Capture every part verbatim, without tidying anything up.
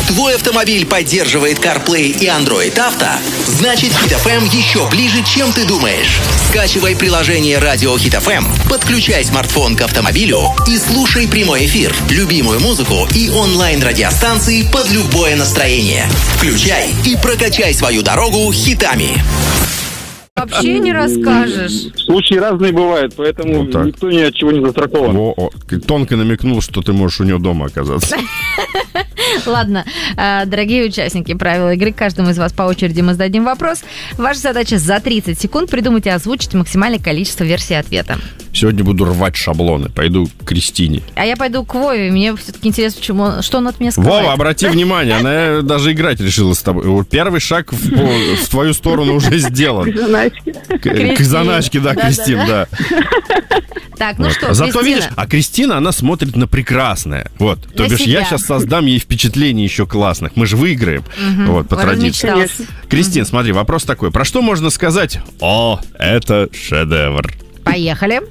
Твой автомобиль поддерживает CarPlay и Android Auto? Значит, Hit эф эм еще ближе, чем ты думаешь. Скачивай приложение Radio Hit эф эм, подключай смартфон к автомобилю и слушай прямой эфир, любимую музыку и онлайн-радиостанции под любое настроение. Включай и прокачай свою дорогу хитами. Вообще не расскажешь. Случаи разные бывают, поэтому вот никто ни от чего не застрахован. О, о, тонко намекнул, что ты можешь у него дома оказаться. Ладно, дорогие участники правил игры, каждому из вас по очереди мы зададим вопрос. Ваша задача за тридцать секунд придумать и озвучить максимальное количество версий ответа. Сегодня буду рвать шаблоны. Пойду к Кристине. А я пойду к Вове. Мне все-таки интересно, почему он, что он от меня скрывает. Вова, обрати внимание, она даже играть решила с тобой. Первый шаг в, в твою сторону уже сделан. К заначке. К, к заначке, да, да, Кристин, да. да. Так, ну вот. что, Зато, Кристина. видишь, а Кристина, она смотрит на прекрасное. Вот. То бишь, я сейчас создам ей впечатлений еще классных. Мы же выиграем. Угу. Вот, по традиции. Кристин, угу. смотри, вопрос такой. Про что можно сказать? О, это шедевр. Поехали.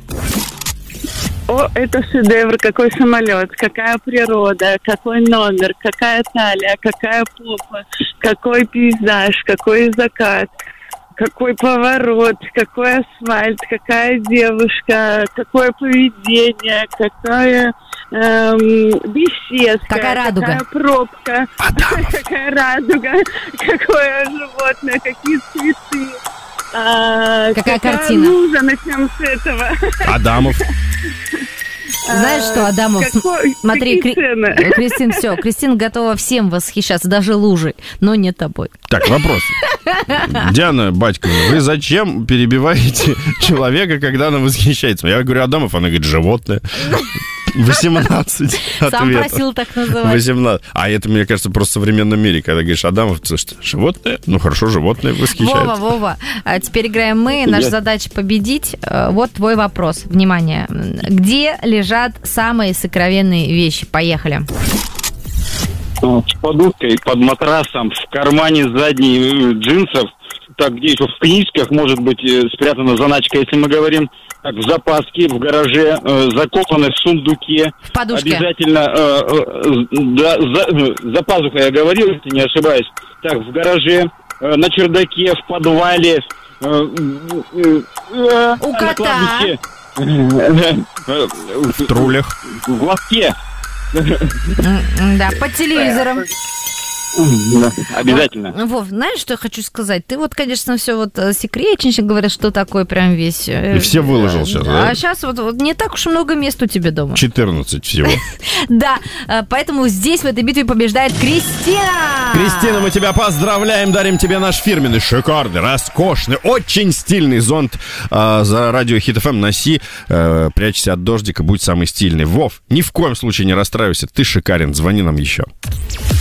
О, это шедевр, какой самолет, какая природа, какой номер, какая талия, какая попа, какой пейзаж, какой закат, какой поворот, какой асфальт, какая девушка, какое поведение, какая эм, беседка, какая радуга, какая пробка, какая радуга, какое животное, какие цветы. А, какая, какая картина? Лужа, начнем с этого. Адамов. Знаешь что, Адамов, Какой, смотри, Кри... Кристин, все, Кристина готова всем восхищаться, даже лужей, но не тобой. Так, вопрос. Диана Батьковна, вы зачем перебиваете человека, когда она восхищается? Я говорю, Адамов, она говорит, животное. восемнадцать ответов. Сам просил так называть. восемнадцать. А это, мне кажется, просто в современном мире, когда говоришь Адамов, ты что, животное? Ну, хорошо, животное восхищается. Вова, Вова, а теперь играем мы. Наша Я... задача победить. Вот твой вопрос. Внимание. Где лежат самые сокровенные вещи? Поехали. Под подушкой, под матрасом, в кармане задней джинсов. Так, где еще в книжках, может быть, спрятана заначка, если мы говорим. Так, в запаске, в гараже, э, закопаны в сундуке. В подушке. Обязательно, э, э, да, за, за пазухой я говорил, если не ошибаюсь. Так, в гараже, э, на чердаке, в подвале. Э, э, э, У кота. В трулях. В лотке. Да, под телевизором. Да, обязательно. Вов, знаешь, что я хочу сказать? Ты вот, конечно, все вот секретничек, говорят, что такой прям весь... И все выложил сейчас, да? А сейчас вот, вот не так уж много мест у тебя дома. четырнадцать всего. Да, поэтому здесь в этой битве побеждает Кристина! Кристина, мы тебя поздравляем, дарим тебе наш фирменный, шикарный, роскошный, очень стильный зонт за радио Хит эф эм. Носи, прячься от дождика, будь самый стильный. Вов, ни в коем случае не расстраивайся, ты шикарен, звони нам еще.